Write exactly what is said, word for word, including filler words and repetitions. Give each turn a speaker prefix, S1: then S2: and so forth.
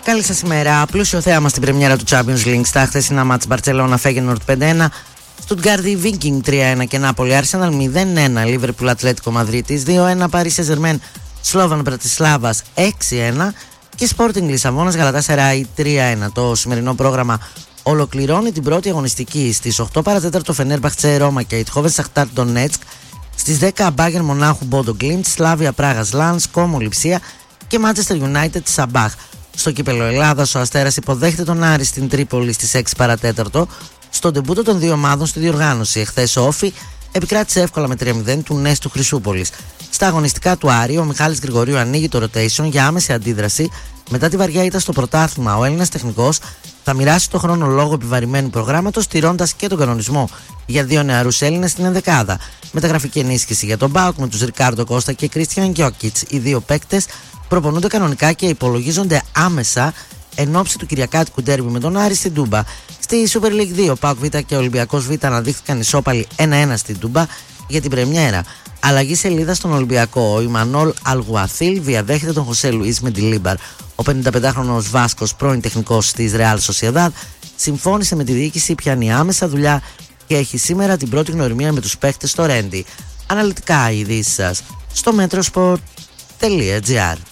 S1: Καλή σας ημέρα. Πλούσιο θέαμα στην πρεμιέρα του Champions League στα χθεσινά μάτς Μπαρτσελώνα Φέγενορντ πέντε ένα, Στουτγκάρδι Viking τρία ένα και Νάπολη Arsenal μηδέν ένα, Liverpool Ατλέτικο Μαδρίτης δύο ένα, Paris Saint-Germain Σλόβαν Μπρατισλάβας έξι ένα και Sporting Λισαβόνας Γαλατάσαράι τρία ένα. Το σημερινό πρόγραμμα ολοκληρώνει την πρώτη αγωνιστική. Στις οκτώ παρά τέταρτο Φενέρμπαχτσε Ρώμα και Ιτχόβεν Σαχτάρ Ντονέτσκ. Στις δέκα Μπάγερν Μονάχου Μπόντο Γκλίντ, Σλάβια Πράγας Λάνς, Κόμο Λιψία και Manchester United Σαμπάχ. Στο κύπελλο Ελλάδας ο Αστέρας υποδέχεται τον Άρη στην Τρίπολη στις έξι παρά τέταρτο. Στον ντεμπούτο των δύο ομάδων στη διοργάνωση. Εχθές ο Όφη επικράτησε εύκολα με τρία μηδέν του Νέστου Χρυσούπολης. Στα αγωνιστικά του Άρη, ο Μιχάλης Γρηγορίου ανοίγει το rotation για άμεση αντίδραση. Μετά τη βαριά ήττα στο πρωτάθλημα, ο Έλληνας τεχνικός θα μοιράσει το χρόνο λόγω επιβαρημένου προγράμματος, τηρώντας και τον κανονισμό για δύο νεαρούς Έλληνες στην ενδεκάδα. Μεταγραφική ενίσχυση για τον ΠΑΟΚ με τους Ρικάρντο Κώστα και Κρίστιαν Γκιόκιτς. Οι δύο παίκτες προπονούνται κανονικά και υπολογίζονται άμεσα εν ώψη του κυριακάτικου ντέρμπι με τον Άρη στην Τούμπα. Στη Super League δύο, ΠΑΟΚ Β και Ολυμπιακός Β αναδείχθηκαν ισόπαλοι ένα ένα στην Τούμπα για την πρεμιέρα. Αλλαγή σελίδα στον Ολυμπιακό. Ο Ιμανόλ Αλγουαθίλ διαδέχεται τον Χωσέ Λουίς με τη Λίμπαρ. Ο πενηνταπεντάχρονος Βάσκος, πρώην τεχνικός της Ρεάλ Σοσιεδάδ, συμφώνησε με τη διοίκηση, πιάνει άμεσα δουλειά και έχει σήμερα την πρώτη γνωριμία με τους παίχτες στο Ρέντι. Αναλυτικά οι ειδήσεις σας στο metrosport τελεία gr.